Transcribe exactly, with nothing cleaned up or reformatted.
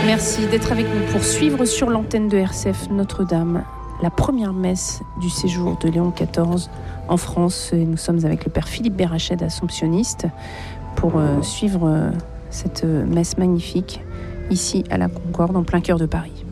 Merci d'être avec nous pour suivre sur l'antenne de R C F Notre-Dame la première messe du séjour de Léon quatorze en France. Et nous sommes avec le père Philippe Bérached, assomptionniste, pour euh, suivre euh, cette messe magnifique ici à la Concorde, en plein cœur de Paris.